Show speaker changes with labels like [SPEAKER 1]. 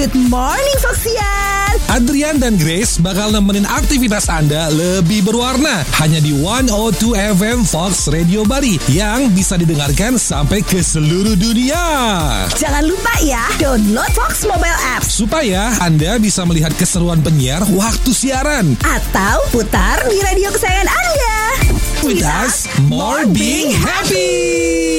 [SPEAKER 1] Good morning, Foxian.
[SPEAKER 2] Adrian dan Grace bakal nemenin aktivitas Anda lebih berwarna hanya di 102 FM Fox Radio Bali yang bisa didengarkan sampai ke seluruh dunia.
[SPEAKER 1] Jangan lupa ya, download Fox Mobile App
[SPEAKER 2] Supaya Anda bisa melihat keseruan penyiar waktu siaran.
[SPEAKER 1] atau putar di radio kesayangan Anda.
[SPEAKER 2] With us, more being happy.